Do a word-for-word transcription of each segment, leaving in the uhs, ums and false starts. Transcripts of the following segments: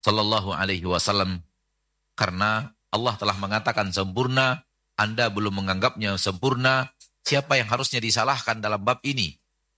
sallallahu alaihi wasallam, karena Allah telah mengatakan sempurna, Anda belum menganggapnya sempurna, siapa yang harusnya disalahkan dalam bab ini?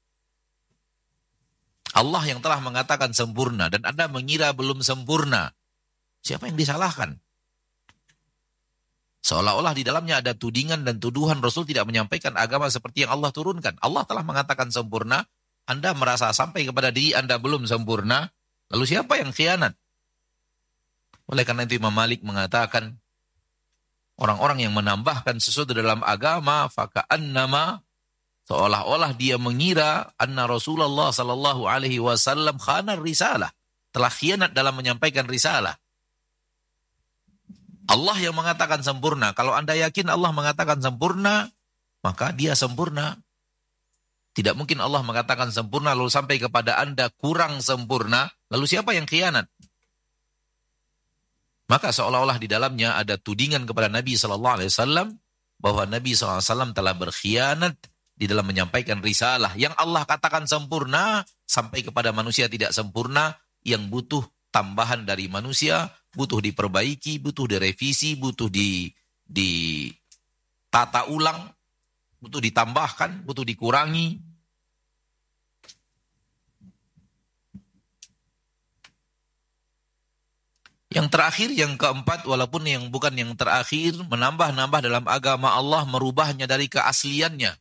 Allah yang telah mengatakan sempurna dan Anda mengira belum sempurna, siapa yang disalahkan? Seolah-olah di dalamnya ada tudingan dan tuduhan Rasul tidak menyampaikan agama seperti yang Allah turunkan. Allah telah mengatakan sempurna, Anda merasa sampai kepada diri Anda belum sempurna, lalu siapa yang khianat? Oleh karena itu Imam Malik mengatakan, orang-orang yang menambahkan sesuatu dalam agama, faka'annama, seolah-olah dia mengira anna Rasulullah sallallahu alaihi wasallam khanar risalah, telah khianat dalam menyampaikan risalah. Allah yang mengatakan sempurna. Kalau Anda yakin Allah mengatakan sempurna, maka dia sempurna. Tidak mungkin Allah mengatakan sempurna lalu sampai kepada Anda kurang sempurna, lalu siapa yang khianat? Maka seolah-olah di dalamnya ada tudingan kepada Nabi shallallahu alaihi wasallam bahwa Nabi shallallahu alaihi wasallam telah berkhianat di dalam menyampaikan risalah. Yang Allah katakan sempurna sampai kepada manusia tidak sempurna, yang butuh tambahan dari manusia, butuh diperbaiki, butuh direvisi, butuh di ditata ulang, butuh ditambahkan, butuh dikurangi. Yang terakhir, yang keempat, walaupun yang bukan yang terakhir, menambah-nambah dalam agama Allah, merubahnya dari keasliannya.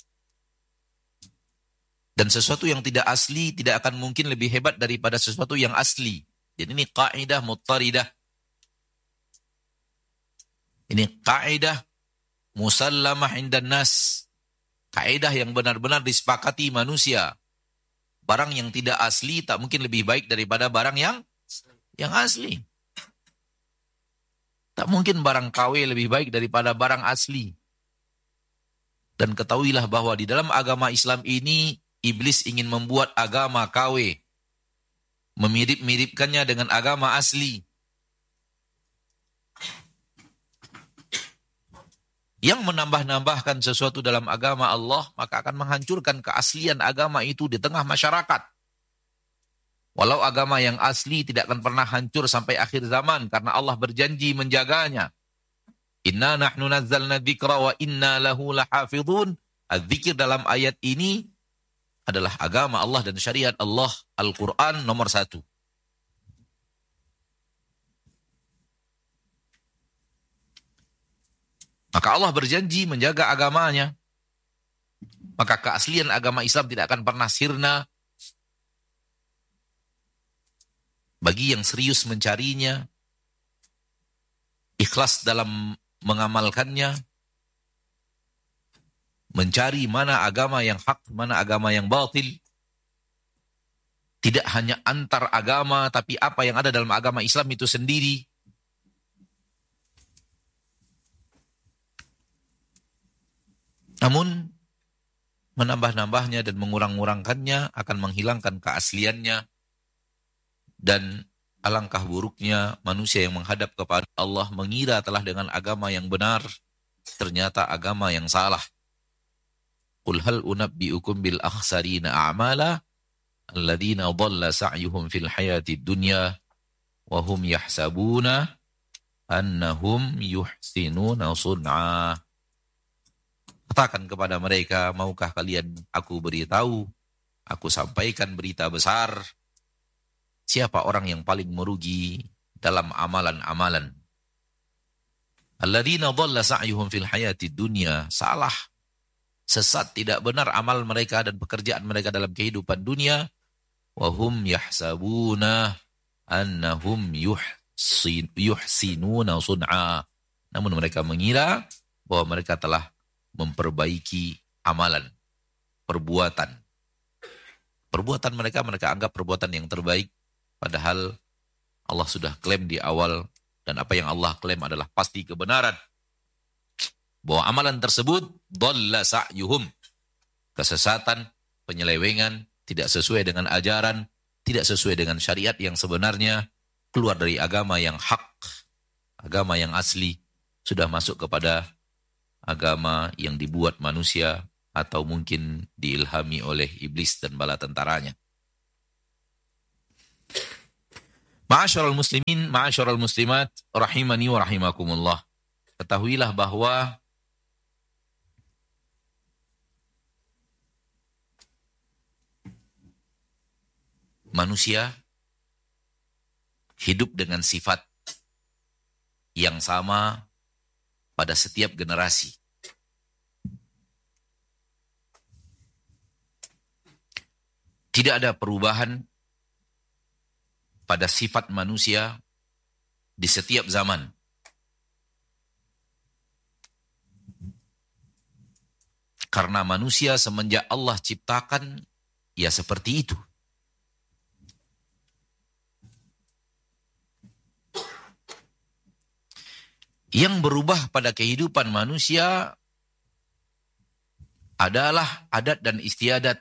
Dan sesuatu yang tidak asli tidak akan mungkin lebih hebat daripada sesuatu yang asli. Jadi ini kaidah muttaridah. Ini kaidah musallamah indan nas. Kaidah yang benar-benar disepakati manusia. Barang yang tidak asli tak mungkin lebih baik daripada barang yang yang asli. Tak mungkin barang K W lebih baik daripada barang asli. Dan ketahuilah bahwa di dalam agama Islam ini, iblis ingin membuat agama K W, memirip-miripkannya dengan agama asli. Yang menambah-nambahkan sesuatu dalam agama Allah, maka akan menghancurkan keaslian agama itu di tengah masyarakat. Walau agama yang asli tidak akan pernah hancur sampai akhir zaman, karena Allah berjanji menjaganya. Inna nahnu nazzalna dzikra wa inna lahu lahafidhun. Az-zikir dalam ayat ini adalah agama Allah dan syariat Allah, Al-Quran nomor satu. Maka Allah berjanji menjaga agamanya. Maka keaslian agama Islam tidak akan pernah sirna. Bagi yang serius mencarinya, ikhlas dalam mengamalkannya, mencari mana agama yang hak, mana agama yang batil. Tidak hanya antar agama, tapi apa yang ada dalam agama Islam itu sendiri. Namun, menambah-nambahnya dan mengurang-ngurangkannya akan menghilangkan keasliannya. Dan alangkah buruknya manusia yang menghadap kepada Allah mengira telah dengan agama yang benar, ternyata agama yang salah. Qul hal unabbi'ukum bil akhsarina a'mala alladzina dhalla sa'yuhum fil hayatid dunya wa hum yahsabuna annahum yuhsinuna sun'a. Katakan kepada mereka, maukah kalian aku beritahu, aku sampaikan berita besar, siapa orang yang paling merugi dalam amalan-amalan? Alladzina dhalla sa'yuhum fil hayatid dunya, salah, sesat, tidak benar amal mereka dan pekerjaan mereka dalam kehidupan dunia. Wa hum yahsabuna annahum yuhsin, yuhsinuna sun'a. Namun mereka mengira bahwa mereka telah memperbaiki amalan, perbuatan. Perbuatan mereka, mereka anggap perbuatan yang terbaik. Padahal Allah sudah klaim di awal, dan apa yang Allah klaim adalah pasti kebenaran. Bahwa amalan tersebut dhalla sa'yuhum, kesesatan, penyelewengan, tidak sesuai dengan ajaran, tidak sesuai dengan syariat yang sebenarnya, keluar dari agama yang hak, agama yang asli, sudah masuk kepada agama yang dibuat manusia atau mungkin diilhami oleh iblis dan bala tentaranya. Ma'asyiral muslimin, ma'asyiral muslimat, rahimani wa rahimakumullah. Ketahuilah bahwa manusia hidup dengan sifat yang sama pada setiap generasi. Tidak ada perubahan pada sifat manusia di setiap zaman. Karena manusia semenjak Allah ciptakan, ya seperti itu. Yang berubah pada kehidupan manusia adalah adat dan istiadat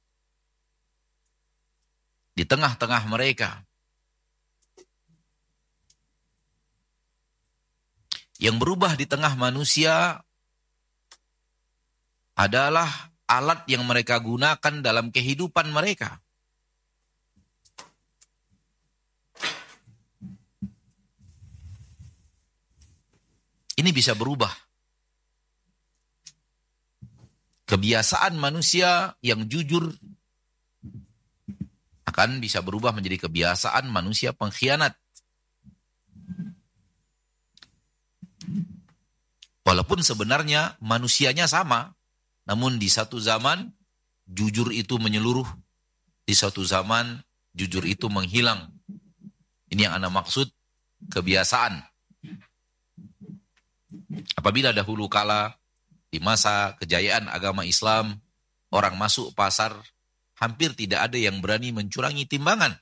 di tengah-tengah mereka. Yang berubah di tengah manusia adalah alat yang mereka gunakan dalam kehidupan mereka. Ini bisa berubah. Kebiasaan manusia yang jujur akan bisa berubah menjadi kebiasaan manusia pengkhianat. Walaupun sebenarnya manusianya sama, namun di satu zaman jujur itu menyeluruh, di satu zaman jujur itu menghilang. Ini yang ana maksud kebiasaan. Apabila dahulu kala di masa kejayaan agama Islam, orang masuk pasar hampir tidak ada yang berani mencurangi timbangan.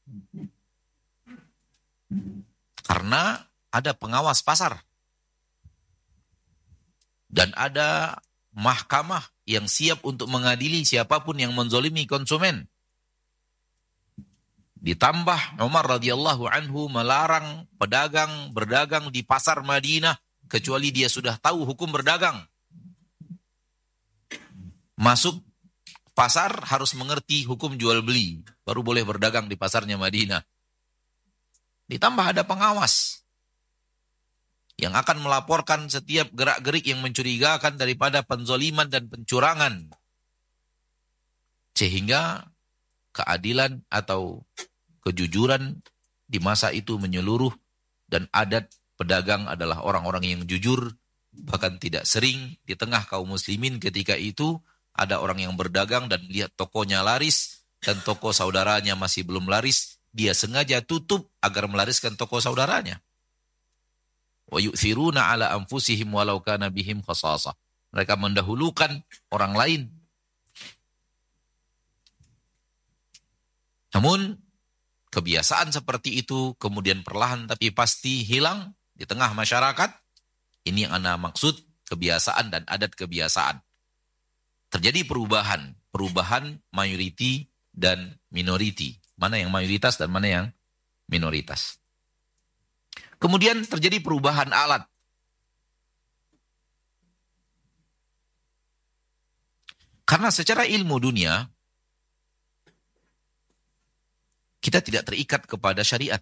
Karena ada pengawas pasar. Dan ada mahkamah yang siap untuk mengadili siapapun yang menzolimi konsumen. Ditambah Umar radhiyallahu anhu melarang pedagang berdagang di pasar Madinah kecuali dia sudah tahu hukum berdagang. Masuk pasar harus mengerti hukum jual beli, baru boleh berdagang di pasarnya Madinah. Ditambah ada pengawas yang akan melaporkan setiap gerak-gerik yang mencurigakan daripada penzoliman dan pencurangan. Sehingga keadilan atau kejujuran di masa itu menyeluruh dan adat pedagang adalah orang-orang yang jujur. Bahkan tidak sering di tengah kaum muslimin ketika itu ada orang yang berdagang dan lihat tokonya laris dan toko saudaranya masih belum laris, dia sengaja tutup agar melariskan toko saudaranya. Wa yu'thiruna ala anfusihim walau kana bihim khasasah. Mereka mendahulukan orang lain. Namun kebiasaan seperti itu kemudian perlahan tapi pasti hilang di tengah masyarakat. Ini yang ana maksud kebiasaan dan adat kebiasaan. Terjadi perubahan, perubahan mayoriti dan minoriti. Mana yang mayoritas dan mana yang minoritas. Kemudian terjadi perubahan alat. Karena secara ilmu dunia, kita tidak terikat kepada syariat.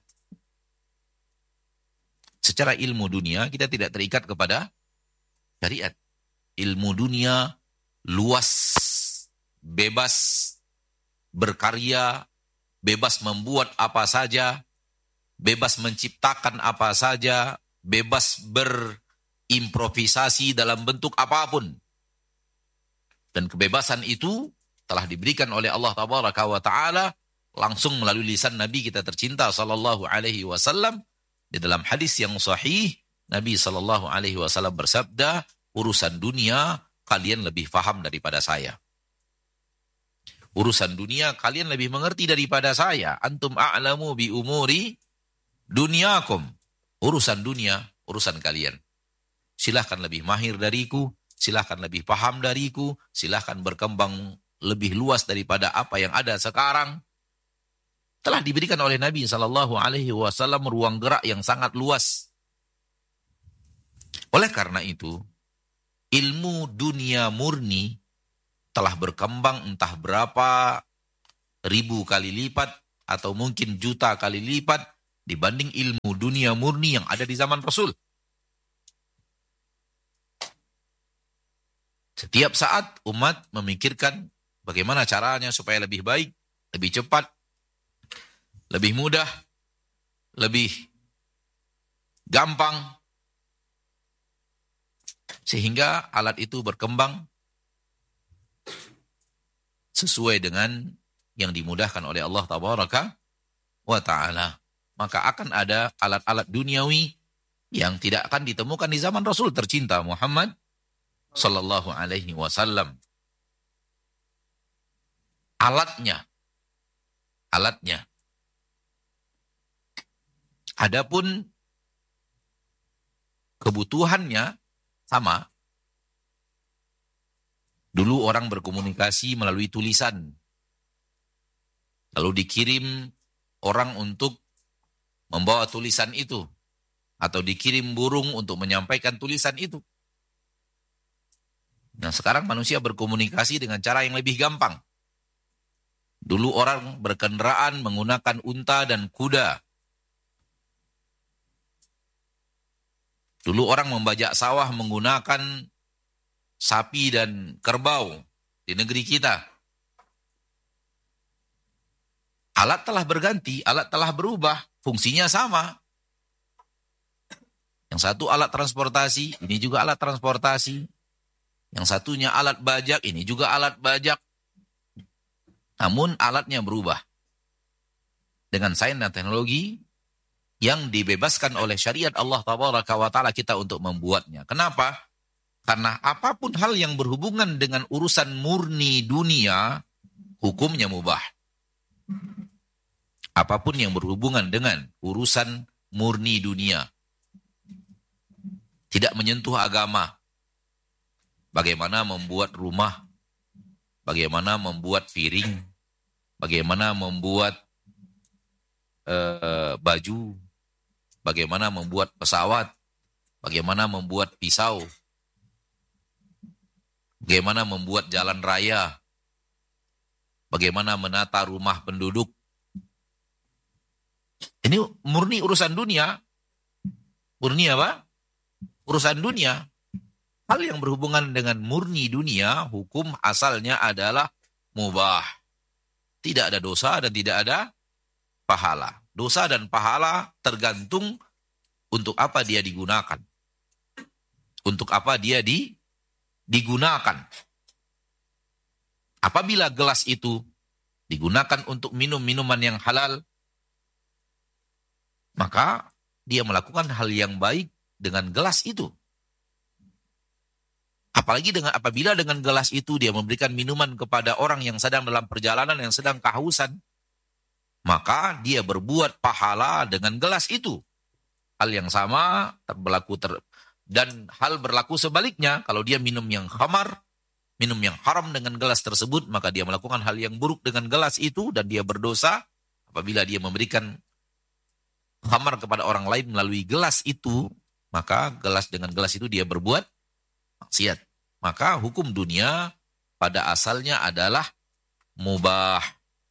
Secara ilmu dunia, kita tidak terikat kepada syariat. Ilmu dunia luas, bebas berkarya, bebas membuat apa saja, bebas menciptakan apa saja, bebas berimprovisasi dalam bentuk apapun. Dan kebebasan itu telah diberikan oleh Allah Tabaraka wa Ta'ala langsung melalui lisan Nabi kita tercinta sallallahu alaihi wasallam. Di dalam hadis yang sahih, Nabi sallallahu alaihi wasallam bersabda, urusan dunia kalian lebih faham daripada saya. Urusan dunia kalian lebih mengerti daripada saya. Antum a'lamu bi umuri dunyakum. Urusan dunia, urusan kalian. Silahkan lebih mahir dariku, silahkan lebih paham dariku, silahkan berkembang lebih luas daripada apa yang ada sekarang. Telah diberikan oleh Nabi sallallahu alaihi wasallam ruang gerak yang sangat luas. Oleh karena itu, ilmu dunia murni telah berkembang entah berapa ribu kali lipat atau mungkin juta kali lipat dibanding ilmu dunia murni yang ada di zaman Rasul. Setiap saat umat memikirkan bagaimana caranya supaya lebih baik, lebih cepat, lebih mudah, lebih gampang, sehingga alat itu berkembang sesuai dengan yang dimudahkan oleh Allah Tabaraka wa Ta'ala. Maka akan ada alat-alat duniawi yang tidak akan ditemukan di zaman Rasul tercinta Muhammad Sallallahu Alaihi Wasallam. Alatnya, alatnya. Adapun kebutuhannya sama. Dulu orang berkomunikasi melalui tulisan. Lalu dikirim orang untuk membawa tulisan itu. Atau dikirim burung untuk menyampaikan tulisan itu. Nah, sekarang manusia berkomunikasi dengan cara yang lebih gampang. Dulu orang berkendaraan menggunakan unta dan kuda. Dulu orang membajak sawah menggunakan sapi dan kerbau di negeri kita. Alat telah berganti, alat telah berubah, fungsinya sama. Yang satu alat transportasi, ini juga alat transportasi. Yang satunya alat bajak, ini juga alat bajak. Namun alatnya berubah. Dengan sains dan teknologi yang dibebaskan oleh syariat Allah Tabaraka wa Ta'ala kita untuk membuatnya. Kenapa? Karena apapun hal yang berhubungan dengan urusan murni dunia, hukumnya mubah. Apapun yang berhubungan dengan urusan murni dunia. Tidak menyentuh agama. Bagaimana membuat rumah, bagaimana membuat piring, bagaimana membuat uh, baju, bagaimana membuat pesawat, bagaimana membuat pisau, bagaimana membuat jalan raya, bagaimana menata rumah penduduk. Ini murni urusan dunia. Murni apa? Urusan dunia. Hal yang berhubungan dengan murni dunia, hukum asalnya adalah mubah. Tidak ada dosa dan tidak ada pahala. Dosa dan pahala tergantung untuk apa dia digunakan. Untuk apa dia di, digunakan. Apabila gelas itu digunakan untuk minum minuman yang halal, maka dia melakukan hal yang baik dengan gelas itu. Apalagi dengan apabila dengan gelas itu dia memberikan minuman kepada orang yang sedang dalam perjalanan, yang sedang kehausan, maka dia berbuat pahala dengan gelas itu. Hal yang sama berlaku ter, dan hal berlaku sebaliknya. Kalau dia minum yang khamar, minum yang haram dengan gelas tersebut, maka dia melakukan hal yang buruk dengan gelas itu dan dia berdosa apabila dia memberikan khamar kepada orang lain melalui gelas itu, maka gelas dengan gelas itu dia berbuat maksiat. Maka hukum dunia pada asalnya adalah mubah.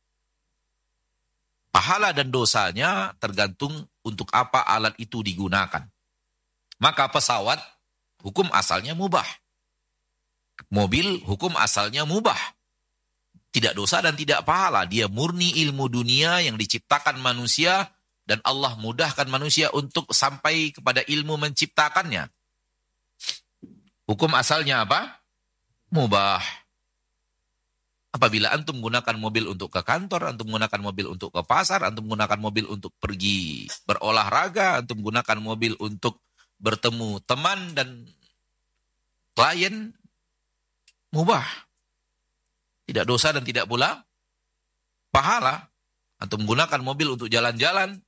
Pahala dan dosanya tergantung untuk apa alat itu digunakan. Maka pesawat hukum asalnya mubah. Mobil hukum asalnya mubah. Tidak dosa dan tidak pahala. Dia murni ilmu dunia yang diciptakan manusia dan Allah mudahkan manusia untuk sampai kepada ilmu menciptakannya. Hukum asalnya apa? Mubah. Apabila antum menggunakan mobil untuk ke kantor, antum menggunakan mobil untuk ke pasar, antum menggunakan mobil untuk pergi berolahraga, antum menggunakan mobil untuk bertemu teman dan klien, mubah. Tidak dosa dan tidak pula pahala. Antum menggunakan mobil untuk jalan-jalan,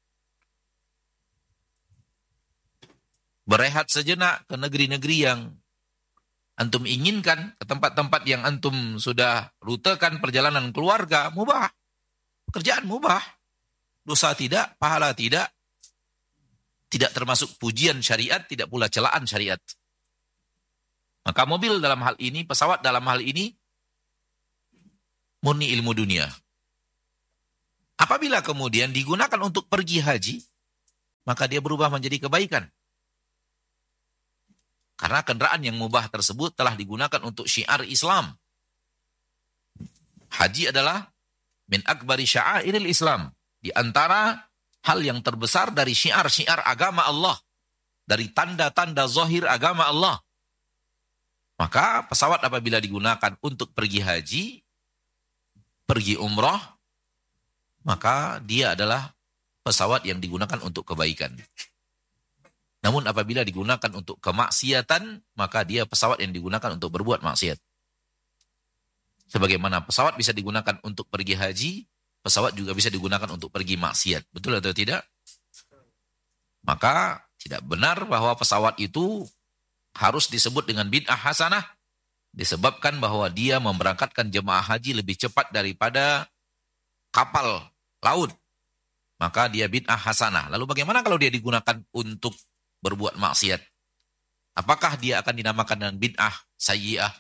berehat sejenak ke negeri-negeri yang antum inginkan, ke tempat-tempat yang antum sudah rutekan perjalanan keluarga, mubah. Pekerjaan mubah. Dosa tidak, pahala tidak. Tidak termasuk pujian syariat, tidak pula celaan syariat. Maka mobil dalam hal ini, pesawat dalam hal ini, murni ilmu dunia. Apabila kemudian digunakan untuk pergi haji, maka dia berubah menjadi kebaikan. Karena kendaraan yang mubah tersebut telah digunakan untuk syiar Islam. Haji adalah min akbari sya'airil Islam. Di antara hal yang terbesar dari syiar-syiar agama Allah. Dari tanda-tanda zahir agama Allah. Maka pesawat apabila digunakan untuk pergi haji, pergi umrah, maka dia adalah pesawat yang digunakan untuk kebaikan. Namun apabila digunakan untuk kemaksiatan, maka dia pesawat yang digunakan untuk berbuat maksiat. Sebagaimana pesawat bisa digunakan untuk pergi haji, pesawat juga bisa digunakan untuk pergi maksiat. Betul atau tidak? Maka tidak benar bahwa pesawat itu harus disebut dengan bid'ah hasanah, disebabkan bahwa dia memberangkatkan jemaah haji lebih cepat daripada kapal laut. Maka dia bid'ah hasanah. Lalu bagaimana kalau dia digunakan untuk berbuat maksiat? Apakah dia akan dinamakan dengan bid'ah sayyi'ah?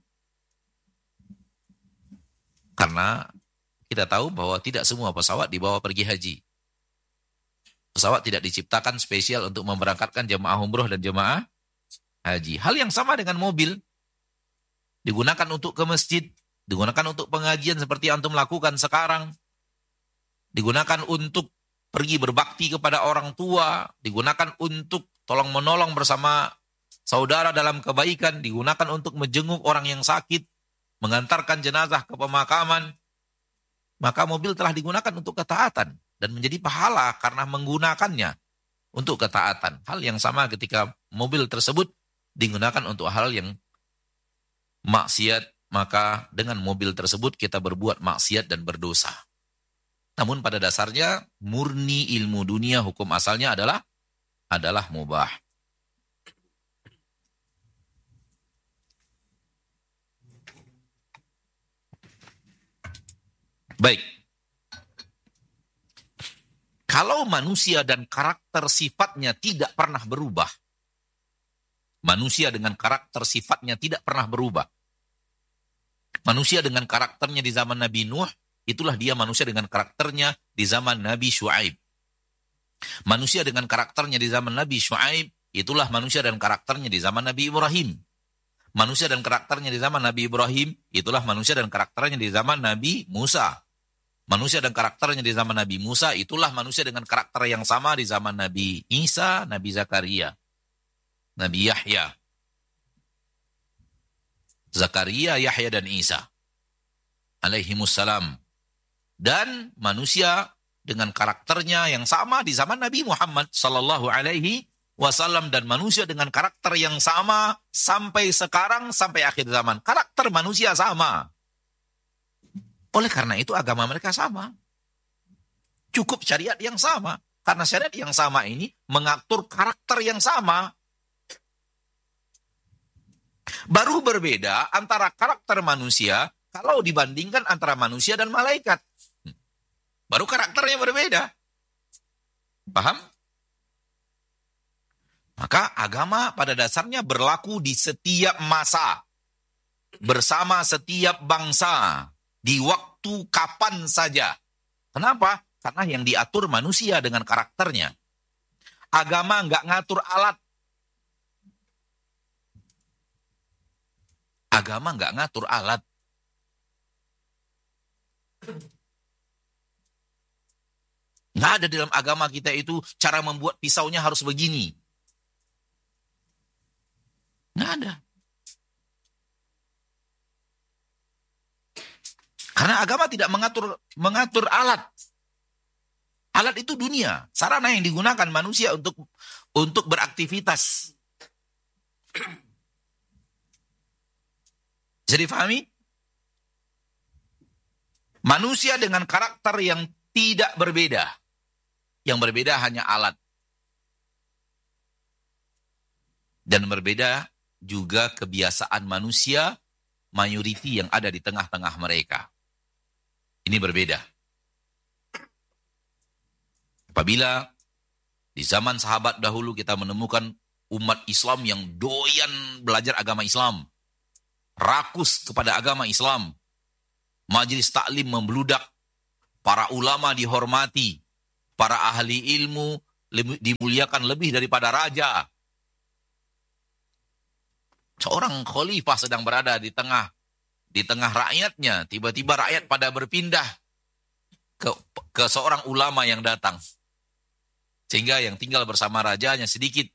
Karena kita tahu bahwa tidak semua pesawat dibawa pergi haji. Pesawat tidak diciptakan spesial untuk memberangkatkan jemaah umroh dan jemaah haji. Hal yang sama dengan mobil. Digunakan untuk ke masjid, digunakan untuk pengajian seperti antum lakukan sekarang. Digunakan untuk pergi berbakti kepada orang tua, digunakan untuk tolong menolong bersama saudara dalam kebaikan, digunakan untuk menjenguk orang yang sakit, mengantarkan jenazah ke pemakaman. Maka mobil telah digunakan untuk ketaatan dan menjadi pahala karena menggunakannya untuk ketaatan. Hal yang sama ketika mobil tersebut digunakan untuk hal yang maksiat, maka dengan mobil tersebut kita berbuat maksiat dan berdosa. Namun pada dasarnya murni ilmu dunia, hukum asalnya adalah adalah mubah. Baik. Kalau manusia dan karakter sifatnya tidak pernah berubah, manusia dengan karakter sifatnya tidak pernah berubah. Manusia dengan karakternya di zaman Nabi Nuh, itulah dia manusia dengan karakternya di zaman Nabi Syuaib. Manusia dengan karakternya di zaman Nabi Syuaib, itulah manusia dan karakternya di zaman Nabi Ibrahim. Manusia dan karakternya di zaman Nabi Ibrahim, itulah manusia dan karakternya di zaman Nabi Musa. Manusia dan karakternya di zaman Nabi Musa, itulah manusia dengan karakter yang sama di zaman Nabi Isa, Nabi Zakaria, Nabi Yahya. Zakaria, Yahya, dan Isa alaihimussalam. Dan manusia dengan karakternya yang sama di zaman Nabi Muhammad sallallahu alaihi wasallam, dan manusia dengan karakter yang sama sampai sekarang, sampai akhir zaman. Karakter manusia sama. Oleh karena itu agama mereka sama. Cukup syariat yang sama. Karena syariat yang sama ini mengatur karakter yang sama. Baru berbeda antara karakter manusia kalau dibandingkan antara manusia dan malaikat. Baru karakternya berbeda. Paham? Maka agama pada dasarnya berlaku di setiap masa. Bersama setiap bangsa. Di waktu kapan saja. Kenapa? Karena yang diatur manusia dengan karakternya. Agama nggak ngatur alat. Agama nggak ngatur alat. Nggak ada dalam agama kita itu cara membuat pisaunya harus begini. Nggak ada. Karena agama tidak mengatur mengatur alat. Alat itu dunia, sarana yang digunakan manusia untuk untuk beraktivitas. Bisa difahami? Manusia dengan karakter yang tidak berbeda. Yang berbeda hanya alat. Dan berbeda juga kebiasaan manusia, mayoriti yang ada di tengah-tengah mereka. Ini berbeda. Apabila di zaman sahabat dahulu kita menemukan umat Islam yang doyan belajar agama Islam, rakus kepada agama Islam, majelis taklim membludak, Para ulama dihormati. Para ahli ilmu dimuliakan lebih daripada raja. Seorang khalifah sedang berada di tengah di tengah rakyatnya, tiba-tiba rakyat pada berpindah ke, ke seorang ulama yang datang. Sehingga yang tinggal bersama rajanya sedikit.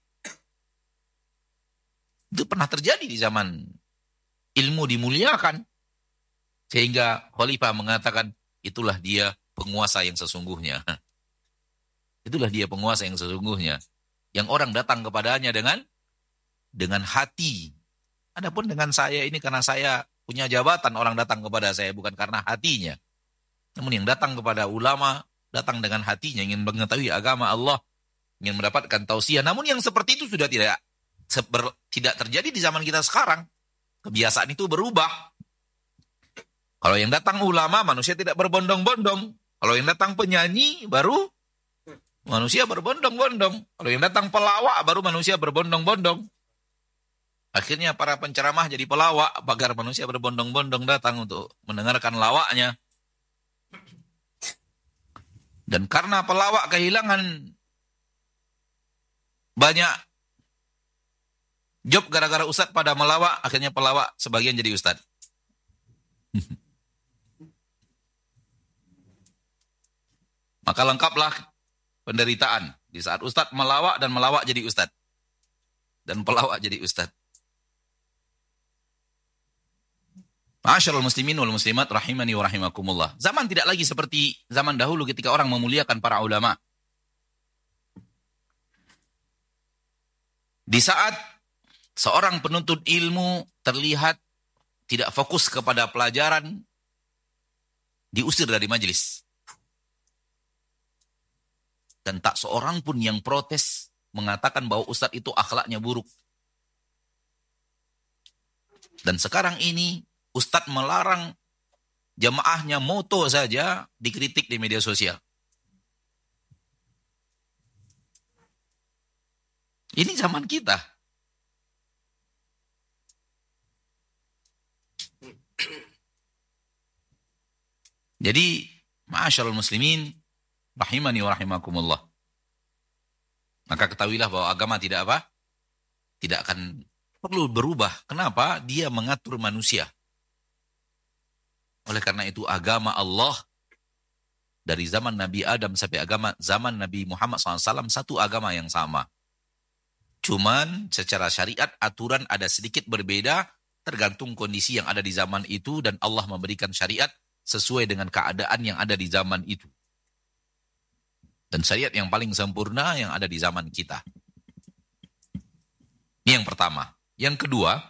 Itu pernah terjadi di zaman ilmu dimuliakan. Sehingga khalifah mengatakan, itulah dia penguasa yang sesungguhnya. Itulah dia penguasa yang sesungguhnya. Yang orang datang kepadanya dengan dengan hati. Adapun dengan saya ini karena saya punya jabatan, orang datang kepada saya bukan karena hatinya. Namun yang datang kepada ulama, datang dengan hatinya, ingin mengetahui agama Allah, ingin mendapatkan tausiah. Namun yang seperti itu sudah tidak seber, tidak terjadi di zaman kita sekarang. Kebiasaan itu berubah. Kalau yang datang ulama, manusia tidak berbondong-bondong. Kalau yang datang penyanyi, baru manusia berbondong-bondong. Kalau yang datang pelawak, baru manusia berbondong-bondong. Akhirnya para penceramah jadi pelawak, agar manusia berbondong-bondong datang untuk mendengarkan lawaknya. Dan karena pelawak kehilangan banyak job gara-gara ustadz pada melawak, akhirnya pelawak sebagian jadi ustadz. Maka lengkaplah penderitaan di saat ustadz melawak dan melawak jadi ustadz. Dan pelawak jadi ustadz. Ma'asyiral muslimin wal muslimat rahimani wa rahimakumullah. Zaman tidak lagi seperti zaman dahulu ketika orang memuliakan para ulama. Di saat seorang penuntut ilmu terlihat tidak fokus kepada pelajaran, diusir dari majelis. Dan tak seorang pun yang protes mengatakan bahwa ustadz itu akhlaknya buruk. Dan sekarang ini ustadz melarang jamaahnya moto saja dikritik di media sosial. Ini zaman kita. Jadi, ma'asyarul muslimin, rahimani wa rahimakumullah. Maka ketahuilah bahwa agama tidak apa? Tidak akan perlu berubah. Kenapa? Dia mengatur manusia. Oleh karena itu agama Allah dari zaman Nabi Adam sampai agama zaman Nabi Muhammad shallallahu alaihi wasallam satu agama yang sama. Cuman secara syariat aturan ada sedikit berbeda tergantung kondisi yang ada di zaman itu dan Allah memberikan syariat sesuai dengan keadaan yang ada di zaman itu. Dan syariat yang paling sempurna yang ada di zaman kita. Ini yang pertama. Yang kedua,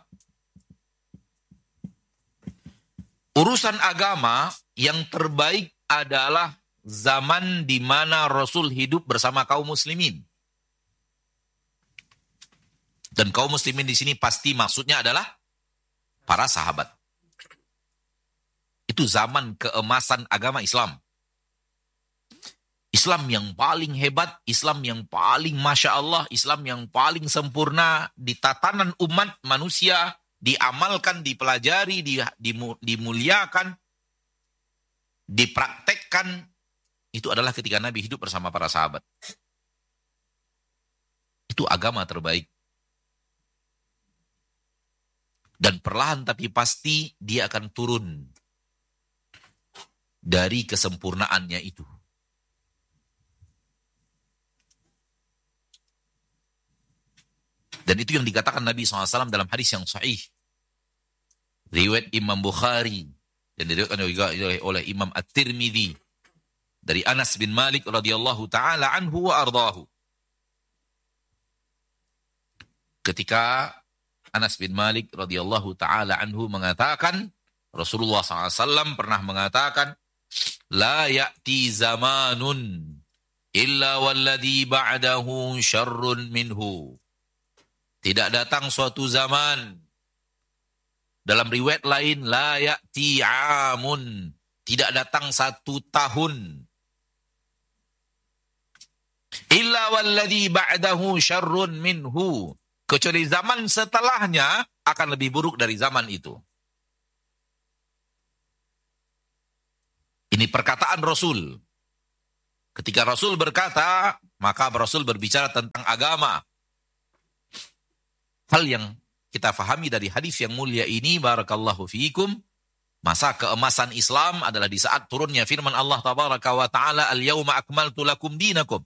urusan agama yang terbaik adalah zaman di mana Rasul hidup bersama kaum muslimin. Dan kaum muslimin di sini pasti maksudnya adalah para sahabat. Itu zaman keemasan agama Islam. Islam yang paling hebat, Islam yang paling Masya Allah, Islam yang paling sempurna di tatanan umat manusia, diamalkan, dipelajari, dimuliakan, dipraktekkan. Itu adalah ketika Nabi hidup bersama para sahabat. Itu agama terbaik. Dan perlahan tapi pasti dia akan turun dari kesempurnaannya itu. Dan itu yang dikatakan Nabi shallallahu alaihi wasallam dalam hadis yang sahih. Riwayat Imam Bukhari. Dan diriwayatkan juga oleh Imam At-Tirmidzi. Dari Anas bin Malik radhiyallahu ta'ala anhu wa ardahu. Ketika Anas bin Malik radhiyallahu ta'ala anhu mengatakan, Rasulullah shallallahu alaihi wasallam pernah mengatakan, La ya'ti zamanun illa walladhi ba'dahu syarrun minhu. Tidak datang suatu zaman. Dalam riwayat lain, la ya'ti amun. Tidak datang satu tahun. Illa walladhi ba'dahu syarrun minhu. Kecuali zaman setelahnya akan lebih buruk dari zaman itu. Ini perkataan Rasul. Ketika Rasul berkata, maka Rasul berbicara tentang agama. Hal yang kita fahami dari hadis yang mulia ini, barakallahu fiikum, masa keemasan Islam adalah di saat turunnya firman Allah tabaraka wa ta'ala, al-yawma akmaltu lakum dinakum.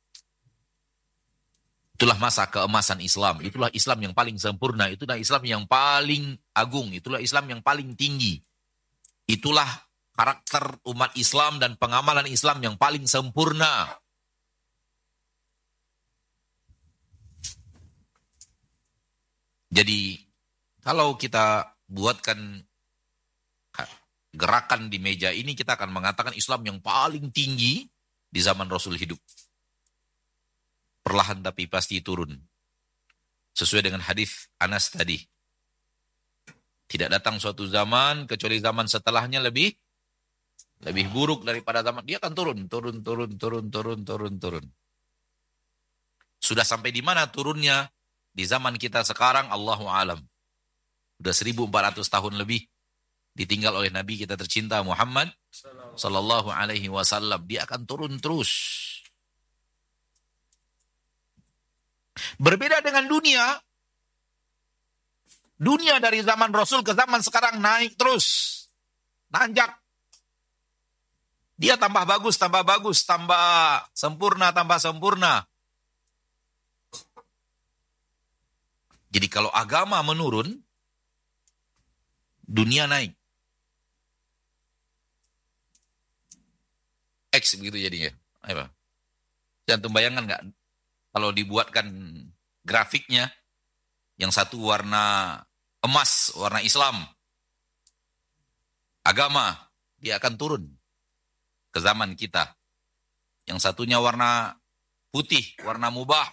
Itulah masa keemasan Islam. Itulah Islam yang paling sempurna. Itulah Islam yang paling agung. Itulah Islam yang paling tinggi. Itulah karakter umat Islam dan pengamalan Islam yang paling sempurna. Jadi, kalau kita buatkan gerakan di meja ini, kita akan mengatakan Islam yang paling tinggi di zaman Rasul hidup. Perlahan tapi pasti turun. Sesuai dengan hadis Anas tadi. Tidak datang suatu zaman, kecuali zaman setelahnya lebih lebih buruk daripada zaman. Dia akan turun, turun, turun, turun, turun, turun, turun. Sudah sampai di mana turunnya? Di zaman kita sekarang, Allahu a'lam. Sudah seribu empat ratus tahun lebih ditinggal oleh Nabi kita tercinta Muhammad sallallahu alaihi wasallam. Dia akan turun terus. Berbeda dengan dunia. Dunia dari zaman Rasul ke zaman sekarang naik terus. Nanjak. Dia tambah bagus, tambah bagus, tambah sempurna, tambah sempurna. Jadi kalau agama menurun, dunia naik. X begitu jadinya. Ayo. Jangan bayangkan nggak kalau dibuatkan grafiknya, yang satu warna emas, warna Islam, agama, dia akan turun ke zaman kita. Yang satunya warna putih, warna mubah,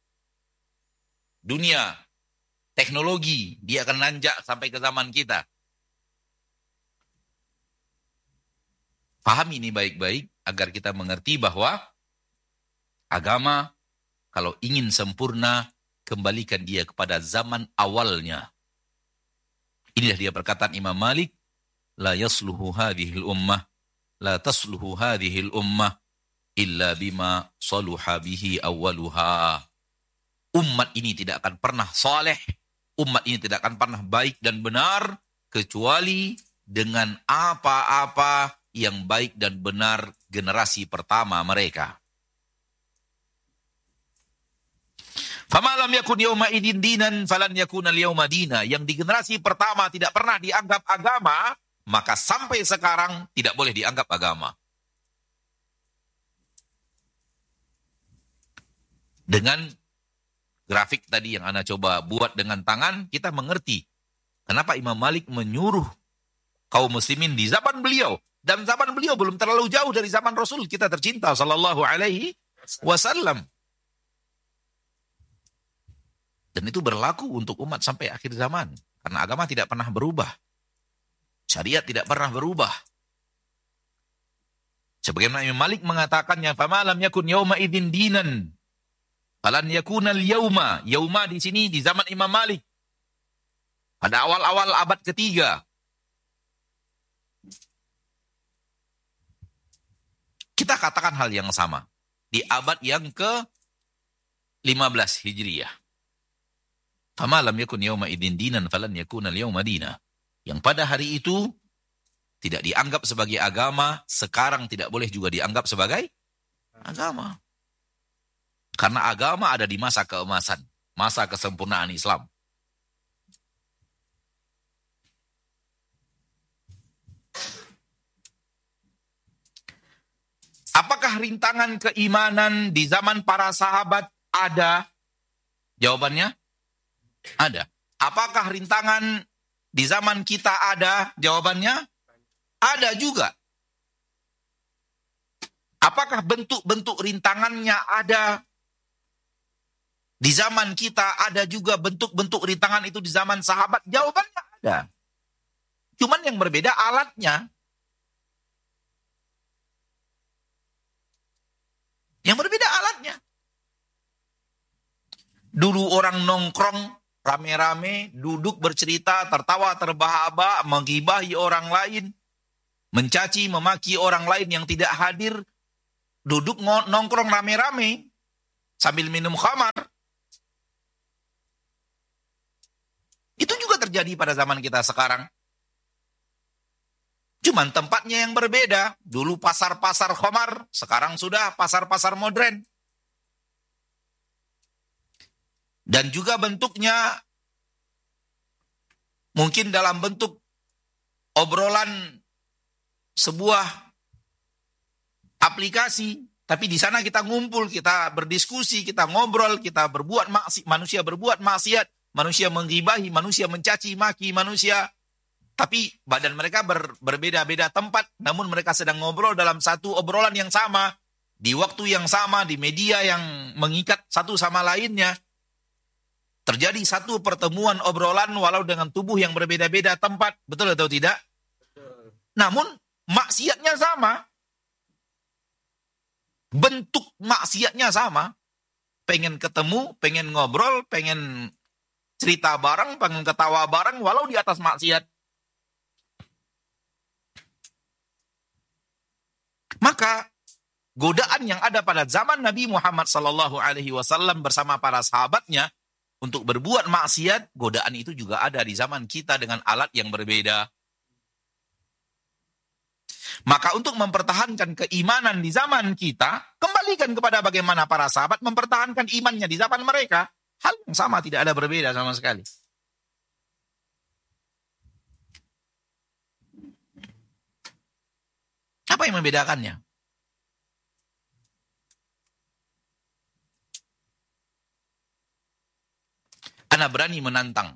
dunia, teknologi, dia akan nanjak sampai ke zaman kita. Pahami ini baik-baik agar kita mengerti bahwa agama kalau ingin sempurna, kembalikan dia kepada zaman awalnya. Inilah dia perkataan Imam Malik, la yasluhu hadhil ummah, la tasluhu hadhil ummah, illa bima saluha bihi awwaluha. Umat ini tidak akan pernah saleh, umat ini tidak akan pernah baik dan benar, kecuali dengan apa-apa yang baik dan benar generasi pertama mereka. Famalam yakun yauma idin dinan falan yakuna al-yauma dina. Yang di generasi pertama tidak pernah dianggap agama, maka sampai sekarang tidak boleh dianggap agama. Dengan grafik tadi yang Ana coba buat dengan tangan, kita mengerti kenapa Imam Malik menyuruh kaum muslimin di zaman beliau. Dan zaman beliau belum terlalu jauh dari zaman Rasul kita tercinta sallallahu alaihi wasallam. Dan itu berlaku untuk umat sampai akhir zaman. Karena agama tidak pernah berubah. Syariat tidak pernah berubah. Sebagaimana Imam Malik mengatakannya, "Fama lam yakun yauma idin dinan, falan yakunal yauma." Yauma di sini di zaman Imam Malik. Pada awal-awal abad ketiga. Kita katakan hal yang sama. Di abad yang ke lima belas Hijriyah. Fama lam yakun yauma idin dinan falan yakunal yauma dina. Yang pada hari itu tidak dianggap sebagai agama, sekarang tidak boleh juga dianggap sebagai agama. Karena agama ada di masa keemasan, masa kesempurnaan Islam. Apakah rintangan keimanan di zaman para sahabat ada? Jawabannya ada. Apakah rintangan di zaman kita ada? Jawabannya ada juga. Apakah bentuk-bentuk rintangannya ada? Di zaman kita ada juga bentuk-bentuk rintangan itu di zaman sahabat? Jawabannya ada. Cuman yang berbeda alatnya. Yang berbeda alatnya. Dulu orang nongkrong rame-rame, duduk bercerita, tertawa, terbahak-bahak, menggibahi orang lain. mencaci, memaki orang lain yang tidak hadir, duduk nongkrong rame-rame sambil minum khamar. Itu juga terjadi pada zaman kita sekarang. Cuman tempatnya yang berbeda. Dulu pasar-pasar khamar, sekarang sudah pasar-pasar modern. Dan juga bentuknya mungkin dalam bentuk obrolan sebuah aplikasi, tapi di sana kita ngumpul, kita berdiskusi, kita ngobrol, kita berbuat maksiat, manusia berbuat maksiat, manusia menggibahi, manusia mencaci maki manusia, tapi badan mereka ber, berbeda-beda tempat, namun mereka sedang ngobrol dalam satu obrolan yang sama, di waktu yang sama, di media yang mengikat satu sama lainnya. Terjadi satu pertemuan obrolan walau dengan tubuh yang berbeda-beda tempat, betul atau tidak? Betul. Namun maksiatnya sama. Bentuk maksiatnya sama. Pengen ketemu, pengen ngobrol, pengen cerita bareng, pengen ketawa bareng, walau di atas maksiat. Maka godaan yang ada pada zaman Nabi Muhammad sallallahu alaihi wasallam bersama para sahabatnya untuk berbuat maksiat, godaan itu juga ada di zaman kita dengan alat yang berbeda. Maka untuk mempertahankan keimanan di zaman kita, kembalikan kepada bagaimana para sahabat mempertahankan imannya di zaman mereka. Hal yang sama, tidak ada berbeda sama sekali. Apa yang membedakannya? Ana berani menantang.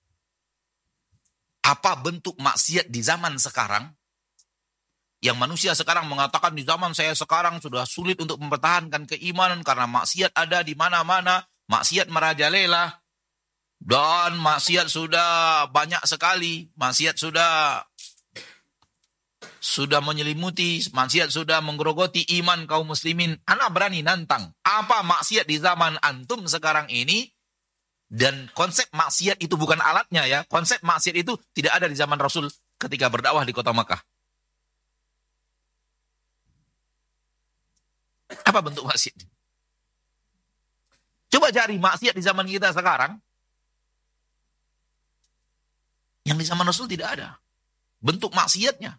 Apa bentuk maksiat di zaman sekarang? Yang manusia sekarang mengatakan di zaman saya sekarang sudah sulit untuk mempertahankan keimanan karena maksiat ada di mana-mana, maksiat merajalela, dan maksiat sudah banyak sekali, maksiat sudah sudah menyelimuti, maksiat sudah menggerogoti iman kaum muslimin. Ana berani nantang, apa maksiat di zaman antum sekarang ini? Dan konsep maksiat itu bukan alatnya ya, konsep maksiat itu tidak ada di zaman Rasul ketika berdakwah di kota Makkah. Apa bentuk maksiat? Coba cari maksiat di zaman kita sekarang. Yang di zaman Rasul tidak ada. Bentuk maksiatnya.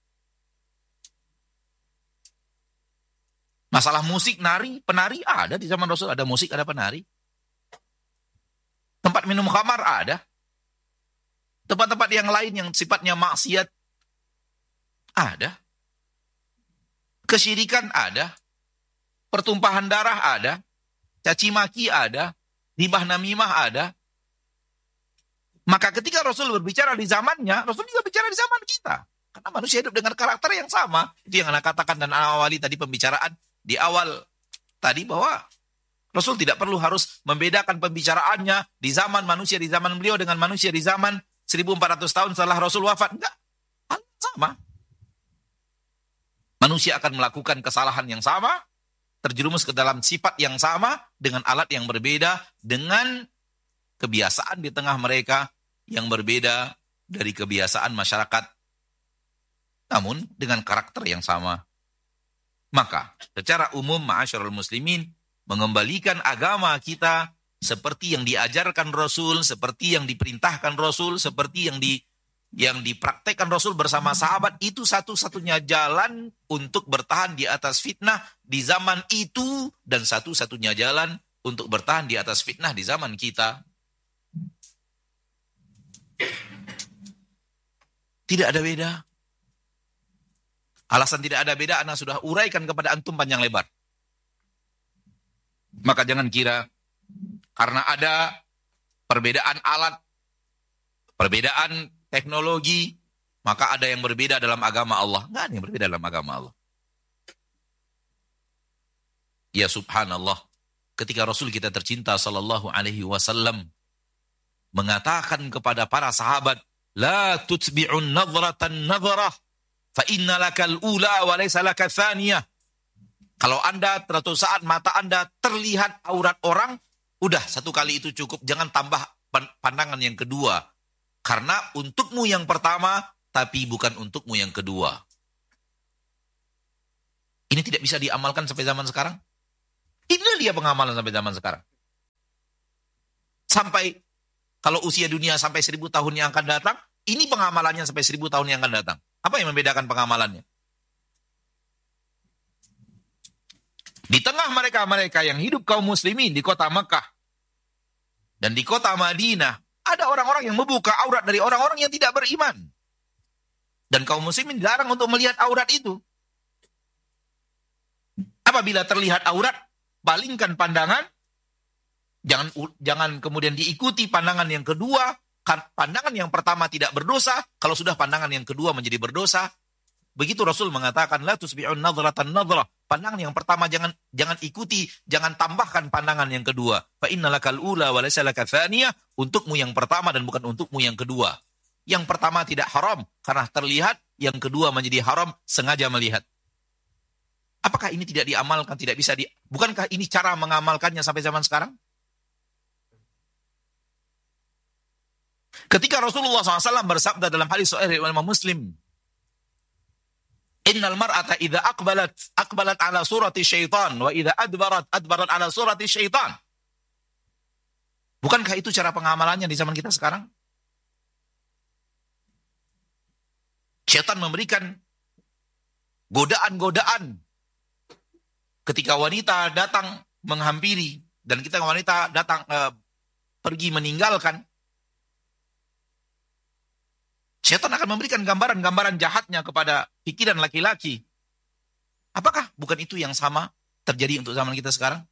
Masalah musik, nari, penari ada di zaman Rasul. Ada musik, ada penari. Tempat minum khamar ada. Tempat-tempat yang lain yang sifatnya maksiat ada. Kesyirikan ada. Pertumpahan darah ada, caci maki ada, ribah namimah ada. Maka ketika Rasul berbicara di zamannya, Rasul juga bicara di zaman kita. Karena manusia hidup dengan karakter yang sama. Itu yang Anda katakan dan awali tadi pembicaraan di awal tadi bahwa Rasul tidak perlu harus membedakan pembicaraannya di zaman manusia di zaman beliau dengan manusia di zaman seribu empat ratus tahun setelah Rasul wafat. Enggak, hal sama. Manusia akan melakukan kesalahan yang sama, terjerumus ke dalam sifat yang sama dengan alat yang berbeda, dengan kebiasaan di tengah mereka yang berbeda dari kebiasaan masyarakat, namun dengan karakter yang sama. Maka secara umum ma'asyarul muslimin, mengembalikan agama kita seperti yang diajarkan Rasul, seperti yang diperintahkan Rasul, seperti yang di yang dipraktekkan Rasul bersama sahabat, itu satu-satunya jalan untuk bertahan di atas fitnah di zaman itu, dan satu-satunya jalan untuk bertahan di atas fitnah di zaman kita. Tidak ada beda. Alasan tidak ada beda, ana sudah uraikan kepada antum panjang lebar. Maka jangan kira karena ada perbedaan alat, perbedaan teknologi, maka ada yang berbeda dalam agama Allah. Enggak ada yang berbeda dalam agama Allah. Ya subhanallah, ketika Rasul kita tercinta sallallahu alaihi wasallam mengatakan kepada para sahabat, la tutbi'un nadhratan nadhrah fa inna lakal ula wa laysa lakal thaniyah. Kalau Anda suatu saat mata Anda terlihat aurat orang, udah satu kali itu cukup, jangan tambah pandangan yang kedua. Karena untukmu yang pertama, tapi bukan untukmu yang kedua. Ini tidak bisa diamalkan sampai zaman sekarang. Inilah dia pengamalan sampai zaman sekarang. Sampai kalau usia dunia sampai seribu tahun yang akan datang, ini pengamalannya sampai seribu tahun yang akan datang. Apa yang membedakan pengamalannya? Di tengah mereka-mereka yang hidup kaum muslimin di kota Mekah dan di kota Madinah, ada orang-orang yang membuka aurat dari orang-orang yang tidak beriman. Dan kaum muslimin dilarang untuk melihat aurat itu. Apabila terlihat aurat, palingkan pandangan. Jangan jangan kemudian diikuti pandangan yang kedua. Pandangan yang pertama tidak berdosa. Kalau sudah pandangan yang kedua menjadi berdosa. Begitu Rasul mengatakan, la tusbi'un nadhratan nadhrah. Pandangan yang pertama jangan jangan ikuti, jangan tambahkan pandangan yang kedua. Fa innalakal ula wa laysa laka tsaniyah. Untukmu yang pertama dan bukan untukmu yang kedua. Yang pertama tidak haram karena terlihat, yang kedua menjadi haram sengaja melihat. Apakah ini tidak diamalkan, tidak bisa di... Bukankah ini cara mengamalkannya sampai zaman sekarang? Ketika Rasulullah shallallahu alaihi wasallam bersabda dalam hadis sahih Imam Muslim, Innal mar'ata idza aqbalat aqbalat ala surati syaitan wa idza adbarat adbarat ala surati syaitan. Bukankah itu cara pengamalannya di zaman kita sekarang? Syaitan memberikan godaan-godaan ketika wanita datang menghampiri dan kita wanita datang eh, pergi meninggalkan. Syaitan akan memberikan gambaran-gambaran jahatnya kepada pikiran laki-laki. Apakah bukan itu yang sama terjadi untuk zaman kita sekarang?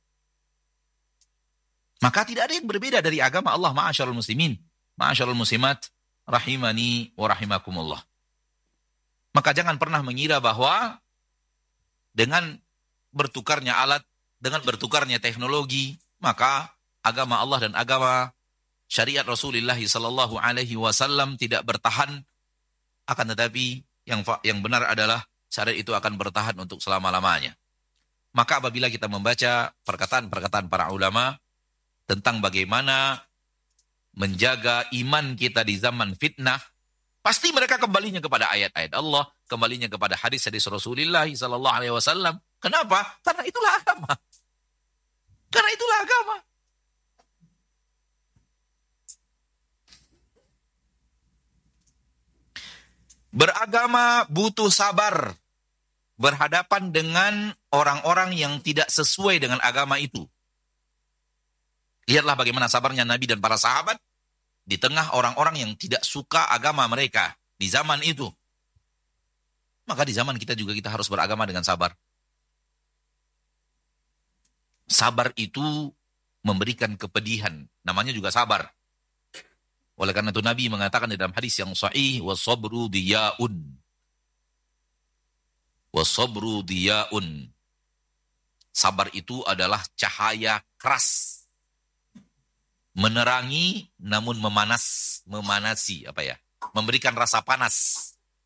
Maka tidak ada yang berbeda dari agama Allah. Ma'asyarul muslimin, ma'asyarul muslimat, rahimani wa rahimakumullah. Maka jangan pernah mengira bahwa dengan bertukarnya alat, dengan bertukarnya teknologi, maka agama Allah dan agama syariat Rasulullah sallallahu alaihi wasallam tidak bertahan. Akan tetapi yang yang benar adalah syariat itu akan bertahan untuk selama-lamanya. Maka apabila kita membaca perkataan-perkataan para ulama tentang bagaimana menjaga iman kita di zaman fitnah, pasti mereka kembalinya kepada ayat-ayat Allah, kembalinya kepada hadis-hadis Rasulullah sallallahu alaihi wasallam. Kenapa? Karena itulah agama. Karena itulah agama. Beragama butuh sabar berhadapan dengan orang-orang yang tidak sesuai dengan agama itu. Lihatlah bagaimana sabarnya Nabi dan para sahabat di tengah orang-orang yang tidak suka agama mereka di zaman itu. Maka di zaman kita juga kita harus beragama dengan sabar. Sabar itu memberikan kepedihan, namanya juga sabar. Oleh karena itu Nabi mengatakan di dalam hadis yang sahih, wasabru diyaun. Wasabru diyaun. Sabar itu adalah cahaya keras. Menerangi namun memanas, memanasi, apa ya? Memberikan rasa panas.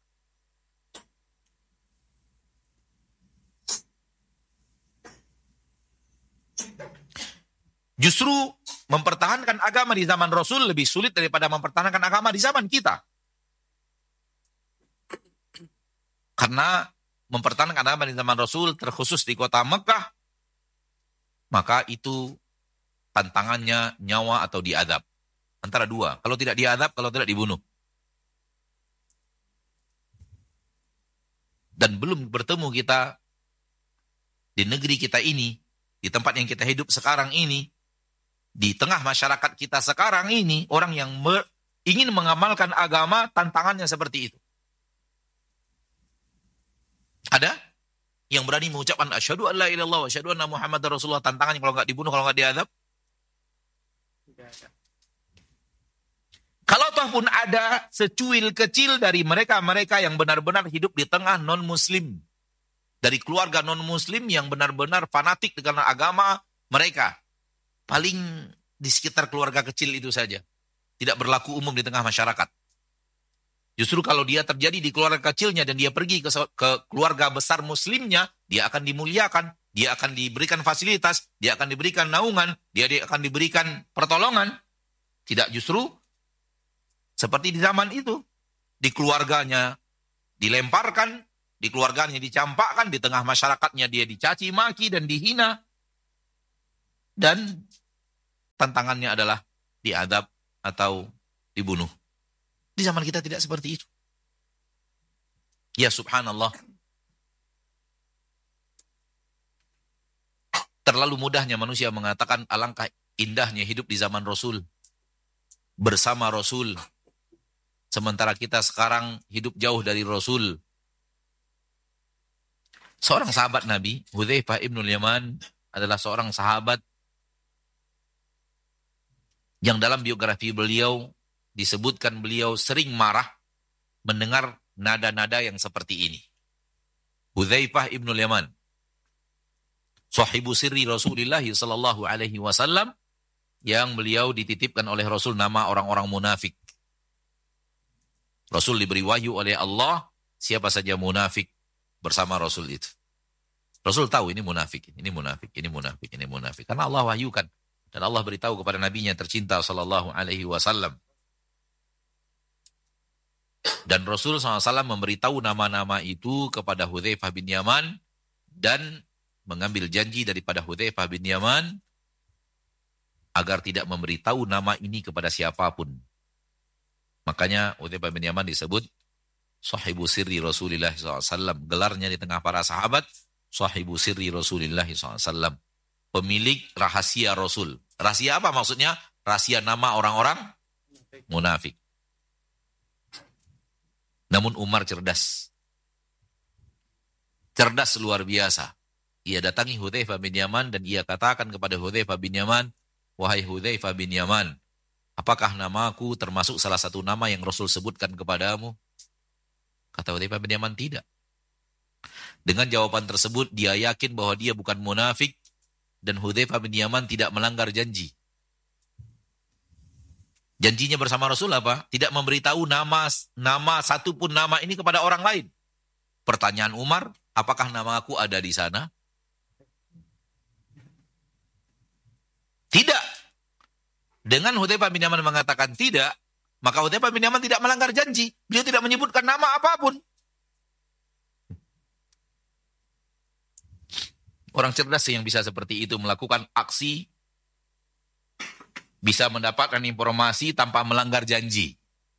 Justru mempertahankan agama di zaman Rasul lebih sulit daripada mempertahankan agama di zaman kita. Karena mempertahankan agama di zaman Rasul terkhusus di kota Mekah, maka itu tantangannya nyawa atau diadab. Antara dua, kalau tidak diadab, kalau tidak dibunuh. Dan belum bertemu kita di negeri kita ini, di tempat yang kita hidup sekarang ini, di tengah masyarakat kita sekarang ini, orang yang me- ingin mengamalkan agama, tantangannya seperti itu. Ada yang berani mengucapkan asyhadu an la ilaha illallah wa asyhadu anna muhammadar rasulullah, tantangannya kalau nggak dibunuh, kalau nggak diadab? Tidak ada. Kalau toh pun ada secuil kecil dari mereka-mereka yang benar-benar hidup di tengah non-muslim, dari keluarga non-muslim yang benar-benar fanatik dengan agama mereka, paling di sekitar keluarga kecil itu saja. Tidak berlaku umum di tengah masyarakat. Justru kalau dia terjadi di keluarga kecilnya dan dia pergi ke, ke keluarga besar muslimnya, dia akan dimuliakan, dia akan diberikan fasilitas, dia akan diberikan naungan, dia, dia akan diberikan pertolongan. Tidak, justru seperti di zaman itu. Di keluarganya dilemparkan, di keluarganya dicampakkan, di tengah masyarakatnya dia dicaci maki dan dihina. Dan tantangannya adalah diadab atau dibunuh. Di zaman kita tidak seperti itu. Ya subhanallah. Terlalu mudahnya manusia mengatakan alangkah indahnya hidup di zaman Rasul. Bersama Rasul. Sementara kita sekarang hidup jauh dari Rasul. Seorang sahabat Nabi, Hudzaifah ibnul Yaman, adalah seorang sahabat yang dalam biografi beliau disebutkan beliau sering marah mendengar nada-nada yang seperti ini. Hudzaifah ibnul Yaman, sahibu sirri Rasulullah sallallahu alaihi wasallam, yang beliau dititipkan oleh Rasul nama orang-orang munafik. Rasul diberi wahyu oleh Allah siapa saja munafik bersama Rasul itu. Rasul tahu ini munafik, ini munafik, ini munafik, ini munafik. Karena Allah wahyukan. Dan Allah beritahu kepada nabinya tercinta sallallahu alaihi wasallam. Dan Rasul shallallahu alaihi wasallam memberitahu nama-nama itu kepada Hudzaifah bin Yaman dan mengambil janji daripada Hudzaifah bin Yaman agar tidak memberitahu nama ini kepada siapapun. Makanya Hudzaifah bin Yaman disebut sahibu sirri Rasulullah shallallahu alaihi wasallam. Gelarnya di tengah para sahabat, sahibu sirri Rasulullah shallallahu alaihi wasallam. Pemilik rahasia Rasul. Rahasia apa maksudnya? Rahasia nama orang-orang munafik. Namun Umar cerdas. Cerdas luar biasa. Ia datangi Hudzaifah bin Yaman dan ia katakan kepada Hudzaifah bin Yaman, wahai Hudzaifah bin Yaman, apakah namaku termasuk salah satu nama yang Rasul sebutkan kepadamu? Kata Hudzaifah bin Yaman, tidak. Dengan jawaban tersebut, dia yakin bahwa dia bukan munafik dan Hudzaifah bin Yaman tidak melanggar janji. Janjinya bersama Rasul apa? Tidak memberitahu nama nama satupun nama ini kepada orang lain. Pertanyaan Umar, apakah nama aku ada di sana? Tidak. Dengan Hudzaifah bin Yaman mengatakan tidak, maka Hudzaifah bin Yaman tidak melanggar janji. Beliau tidak menyebutkan nama apapun. Orang cerdas yang bisa seperti itu melakukan aksi, bisa mendapatkan informasi tanpa melanggar janji.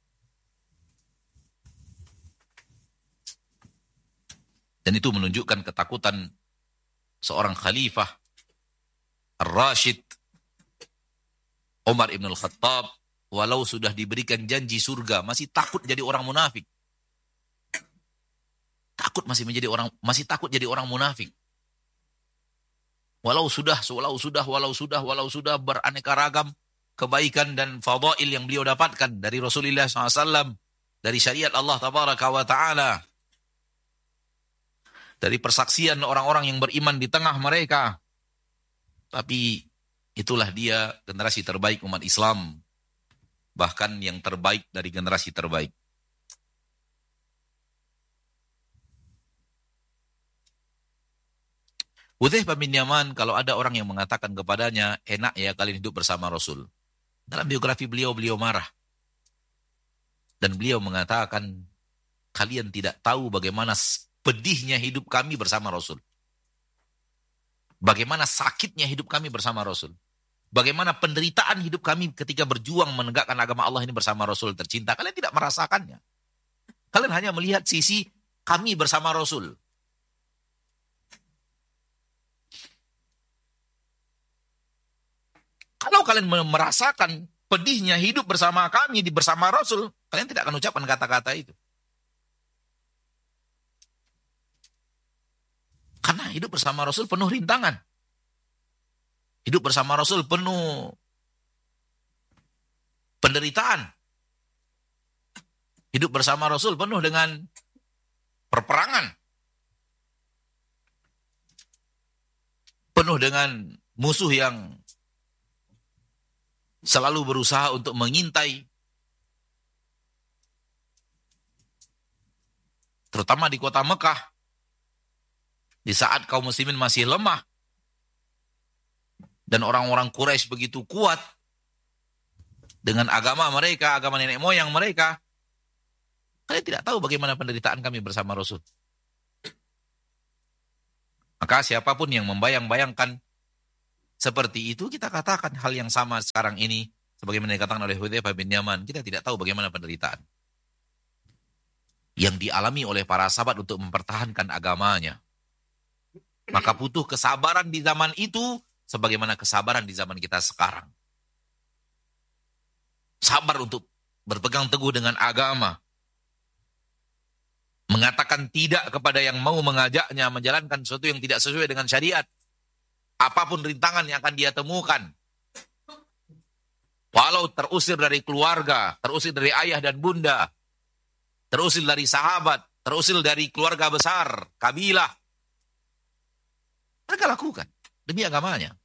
Dan itu menunjukkan ketakutan seorang khalifah Ar-Rashid Umar ibn al-Khattab, walau sudah diberikan janji surga, masih takut jadi orang munafik. Takut masih menjadi orang, masih takut jadi orang munafik. Walau sudah, walau sudah, walau sudah, walau sudah beraneka ragam kebaikan dan fadail yang beliau dapatkan dari Rasulullah shallallahu alaihi wasallam, dari syariat Allah tabaraka wa ta'ala, dari persaksian orang-orang yang beriman di tengah mereka. Tapi itulah dia generasi terbaik umat Islam. Bahkan yang terbaik dari generasi terbaik. Hudzaifah bin Yaman, kalau ada orang yang mengatakan kepadanya, enak ya kalian hidup bersama Rasul. Dalam biografi beliau, beliau marah. Dan beliau mengatakan, kalian tidak tahu bagaimana pedihnya hidup kami bersama Rasul. Bagaimana sakitnya hidup kami bersama Rasul. Bagaimana penderitaan hidup kami ketika berjuang menegakkan agama Allah ini bersama Rasul tercinta. Kalian tidak merasakannya. Kalian hanya melihat sisi kami bersama Rasul. Kalau kalian merasakan pedihnya hidup bersama kami, di bersama Rasul, kalian tidak akan ucapkan kata-kata itu. Karena hidup bersama Rasul penuh rintangan. Hidup bersama Rasul penuh penderitaan. Hidup bersama Rasul penuh dengan perperangan. Penuh dengan musuh yang selalu berusaha untuk mengintai. Terutama di kota Mekah. Di saat kaum muslimin masih lemah. Dan orang-orang Quraisy begitu kuat. Dengan agama mereka, agama nenek moyang mereka. Kalian tidak tahu bagaimana penderitaan kami bersama Rasul. Maka siapapun yang membayang-bayangkan seperti itu, kita katakan hal yang sama sekarang ini, sebagaimana dikatakan oleh Hudzaifah bin Yaman, kita tidak tahu bagaimana penderitaan yang dialami oleh para sahabat untuk mempertahankan agamanya. Maka butuh kesabaran di zaman itu, sebagaimana kesabaran di zaman kita sekarang. Sabar untuk berpegang teguh dengan agama. Mengatakan tidak kepada yang mau mengajaknya, menjalankan sesuatu yang tidak sesuai dengan syariat. Apapun rintangan yang akan dia temukan. Walau terusir dari keluarga, terusir dari ayah dan bunda, terusir dari sahabat, terusir dari keluarga besar, kabilah. Mereka lakukan demi agamanya.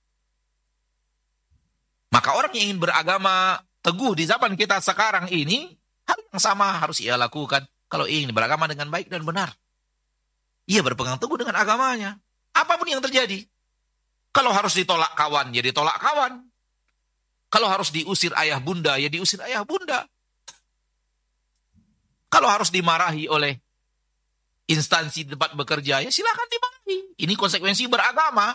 Maka orang yang ingin beragama teguh di zaman kita sekarang ini, hal yang sama harus ia lakukan kalau ingin beragama dengan baik dan benar. Ia berpegang teguh dengan agamanya. Apapun yang terjadi. Kalau harus ditolak kawan, ya ditolak kawan. Kalau harus diusir ayah bunda, ya diusir ayah bunda. Kalau harus dimarahi oleh instansi tempat bekerja, ya silakan dimarahi. Ini konsekuensi beragama.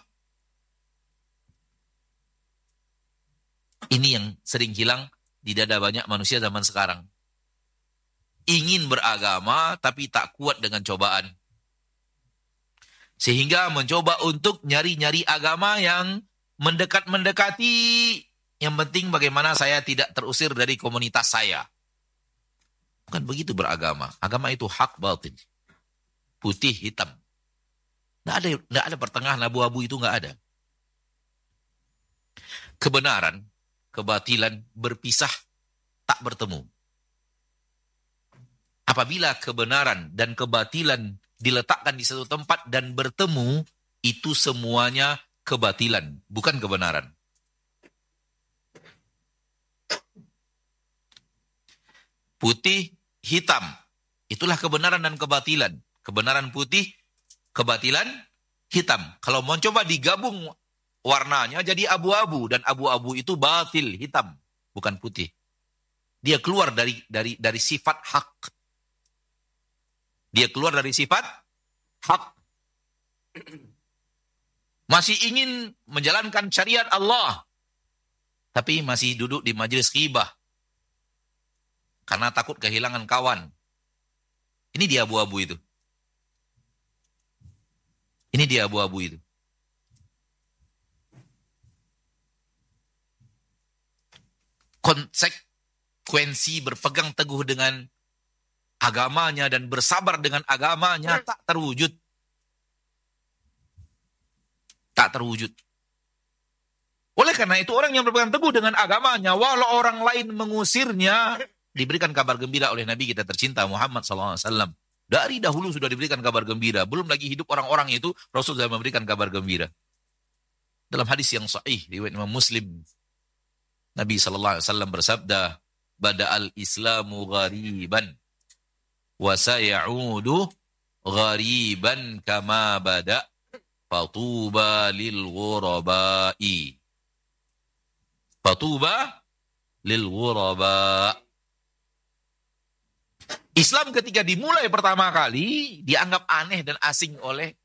Ini yang sering hilang di dada banyak manusia zaman sekarang. Ingin beragama tapi tak kuat dengan cobaan. Sehingga mencoba untuk nyari-nyari agama yang mendekat-mendekati. Yang penting bagaimana saya tidak terusir dari komunitas saya. Bukan begitu beragama. Agama itu hak batin. Putih hitam. Nggak ada, nggak ada pertengahan, abu-abu itu nggak ada. Kebenaran, kebatilan berpisah, tak bertemu. Apabila kebenaran dan kebatilan diletakkan di satu tempat dan bertemu, itu semuanya kebatilan, bukan kebenaran. Putih, hitam, itulah kebenaran dan kebatilan. Kebenaran putih, kebatilan hitam. Kalau mau coba digabung warnanya jadi abu-abu, dan abu-abu itu batil, hitam, bukan putih. Dia keluar dari dari dari sifat hak. Dia keluar dari sifat hak. Masih ingin menjalankan syariat Allah, tapi masih duduk di majelis ghibah karena takut kehilangan kawan. Ini dia abu-abu itu. Ini dia abu-abu itu. Konsekuensi berpegang teguh dengan agamanya dan bersabar dengan agamanya tak terwujud. Tak terwujud. Oleh karena itu orang yang berpegang teguh dengan agamanya, walau orang lain mengusirnya, diberikan kabar gembira oleh Nabi kita tercinta Muhammad sallallahu alaihi wasallam. Dari dahulu sudah diberikan kabar gembira. Belum lagi hidup orang-orang itu, Rasul sudah memberikan kabar gembira. Dalam hadis yang sahih, riwayat Imam Muslim, Nabi sallallahu alaihi wasallam bersabda, "Bada'al Islamu ghariban, wa sayaudu ghariban kama bada, fatuba lil ghurabai." Fatuba lil ghuraba. Islam ketika dimulai pertama kali dianggap aneh dan asing oleh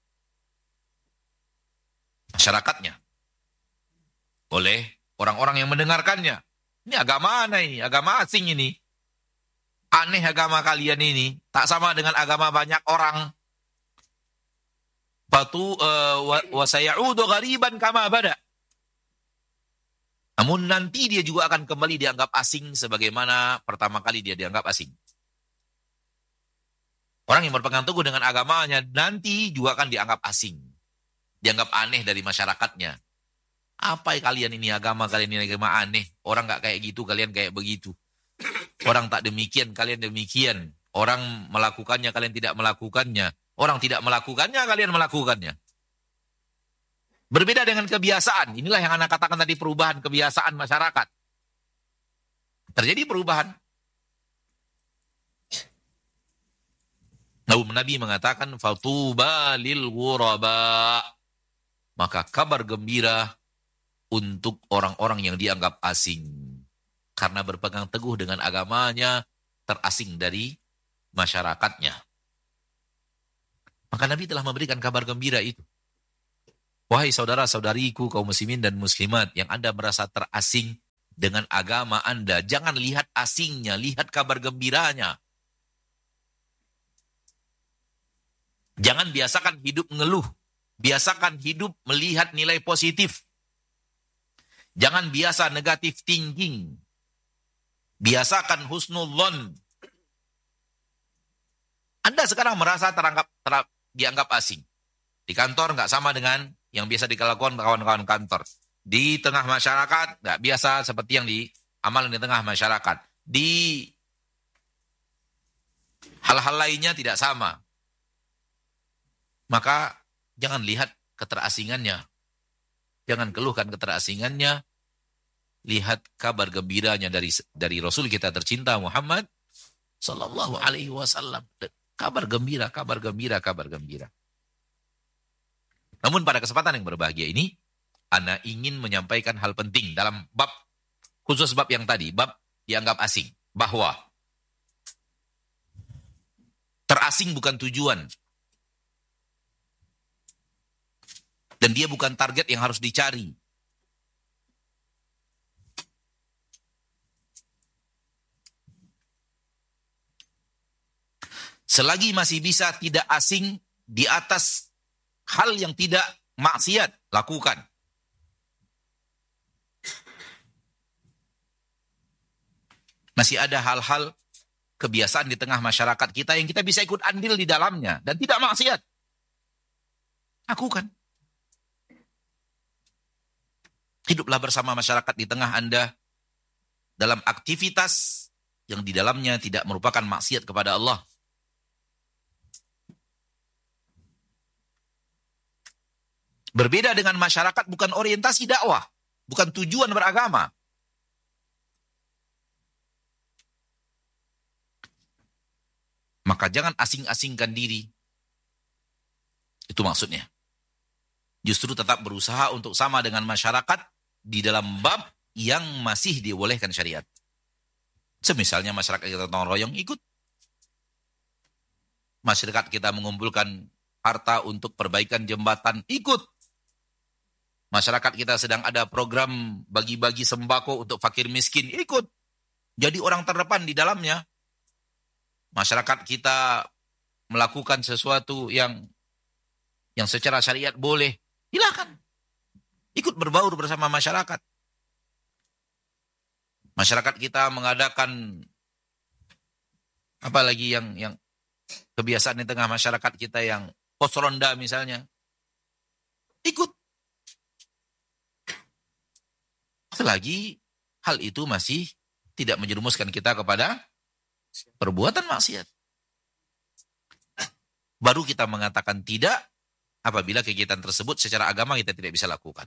masyarakatnya. Oleh orang-orang yang mendengarkannya. Ini agama mana ini? Agama asing ini. Aneh agama kalian ini. Tak sama dengan agama banyak orang. Fatu wa sayaudu ghariban kama bada. Namun nanti dia juga akan kembali dianggap asing sebagaimana pertama kali dia dianggap asing. Orang yang berpegang teguh dengan agamanya nanti juga akan dianggap asing. Dianggap aneh dari masyarakatnya. Apa kalian ini agama, kalian ini agama aneh. Orang gak kayak gitu, kalian kayak begitu. Orang tak demikian, kalian demikian. Orang melakukannya, kalian tidak melakukannya. Orang tidak melakukannya, kalian melakukannya. Berbeda dengan kebiasaan. Inilah yang anak katakan tadi, perubahan kebiasaan masyarakat. Terjadi perubahan. Nabi mengatakan, "Fatuba lil ghuraba." Maka kabar gembira untuk orang-orang yang dianggap asing. Karena berpegang teguh dengan agamanya, terasing dari masyarakatnya. Maka Nabi telah memberikan kabar gembira itu. Wahai saudara-saudariku kaum muslimin dan muslimat yang Anda merasa terasing dengan agama Anda, jangan lihat asingnya, lihat kabar gembiranya. Jangan biasakan hidup ngeluh, biasakan hidup melihat nilai positif. Jangan biasa negatif thinking. Biasakan husnudzon. Anda sekarang merasa terangkap, ter, dianggap asing. Di kantor nggak sama dengan yang biasa dilakukan kawan-kawan kantor. Di tengah masyarakat nggak biasa seperti yang diamalkan di tengah masyarakat. Di hal-hal lainnya tidak sama. Maka jangan lihat keterasingannya. Jangan keluhkan keterasingannya. Lihat kabar gembiranya dari dari Rasul kita tercinta Muhammad sallallahu alaihi wasallam. Kabar gembira, kabar gembira, kabar gembira. Namun pada kesempatan yang berbahagia ini, Ana ingin menyampaikan hal penting dalam bab, khusus bab yang tadi, bab dianggap asing. Bahwa terasing bukan tujuan. Dan dia bukan target yang harus dicari. Selagi masih bisa tidak asing di atas hal yang tidak maksiat, lakukan. Masih ada hal-hal kebiasaan di tengah masyarakat kita yang kita bisa ikut andil di dalamnya dan tidak maksiat. Lakukan. Hiduplah bersama masyarakat di tengah Anda dalam aktivitas yang di dalamnya tidak merupakan maksiat kepada Allah. Berbeda dengan masyarakat bukan orientasi dakwah, bukan tujuan beragama. Maka jangan asing-asingkan diri. Itu maksudnya. Justru tetap berusaha untuk sama dengan masyarakat di dalam bab yang masih dibolehkan syariat. Semisalnya masyarakat kita gotong royong, ikut. Masyarakat kita mengumpulkan harta untuk perbaikan jembatan, ikut. Masyarakat kita sedang ada program bagi-bagi sembako untuk fakir miskin, ikut. Jadi orang terdepan di dalamnya. Masyarakat kita melakukan sesuatu yang yang secara syariat boleh, silakan. Ikut berbaur bersama masyarakat. Masyarakat kita mengadakan apalagi yang yang kebiasaan di tengah masyarakat kita yang pos ronda misalnya. Ikut. Selagi hal itu masih tidak menjerumuskan kita kepada perbuatan maksiat. Baru kita mengatakan tidak apabila kegiatan tersebut secara agama kita tidak bisa lakukan.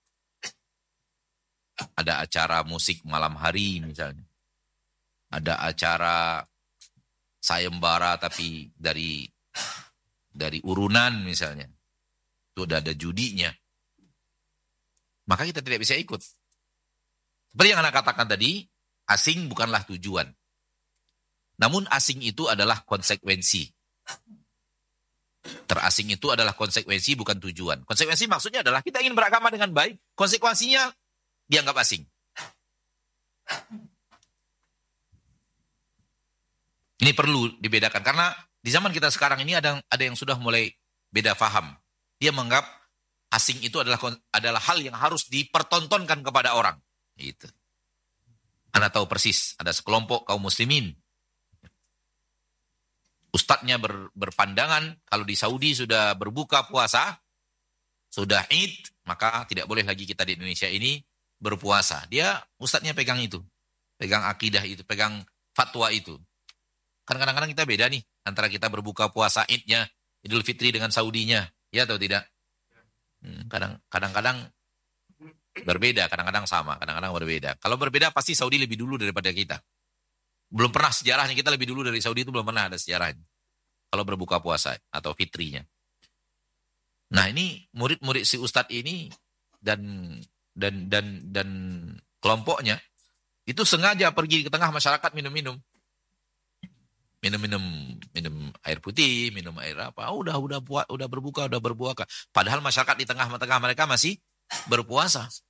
Ada acara musik malam hari misalnya. Ada acara sayembara tapi dari dari urunan misalnya. Itu udah ada judinya. Maka kita tidak bisa ikut. Seperti yang Anda katakan tadi, asing bukanlah tujuan. Namun asing itu adalah konsekuensi. Terasing itu adalah konsekuensi bukan tujuan. Konsekuensi maksudnya adalah kita ingin beragama dengan baik, konsekuensinya dianggap asing. Ini perlu dibedakan karena di zaman kita sekarang ini ada ada yang sudah mulai beda faham. Dia menganggap asing itu adalah adalah hal yang harus dipertontonkan kepada orang. Itu. Anda tahu persis, ada sekelompok kaum muslimin. Ustadznya ber, berpandangan, kalau di Saudi sudah berbuka puasa, sudah Id, maka tidak boleh lagi kita di Indonesia ini berpuasa. Dia, ustadznya pegang itu. Pegang akidah itu, pegang fatwa itu. Kan kadang-kadang kita beda nih, antara kita berbuka puasa Idnya, Idul Fitri dengan Saudinya. Ya atau tidak? Hmm, kadang, kadang-kadang berbeda, kadang-kadang sama, kadang-kadang berbeda. Kalau berbeda pasti Saudi lebih dulu daripada kita. Belum pernah sejarahnya, kita lebih dulu dari Saudi itu belum pernah ada sejarahnya. Kalau berbuka puasa atau fitrinya. Nah ini murid-murid si Ustadz ini dan dan dan dan kelompoknya itu sengaja pergi ke tengah masyarakat minum-minum. minum-minum minum air putih, minum air apa, oh, udah udah buat udah berbuka, udah berbuka. Padahal masyarakat di tengah-tengah mereka masih berpuasa.